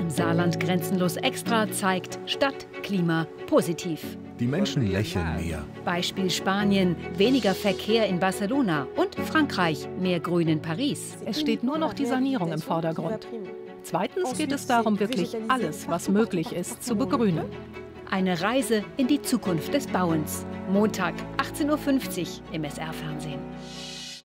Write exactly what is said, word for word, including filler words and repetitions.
Im Saarland Grenzenlos Extra zeigt Stadt, Klima positiv. Die Menschen lächeln mehr. Beispiel Spanien, weniger Verkehr in Barcelona und Frankreich, mehr Grün in Paris. Es steht nur noch die Sanierung im Vordergrund. Zweitens geht es darum, wirklich alles, was möglich ist, zu begrünen. Eine Reise in die Zukunft des Bauens. Montag, achtzehn Uhr fünfzig im S R-Fernsehen.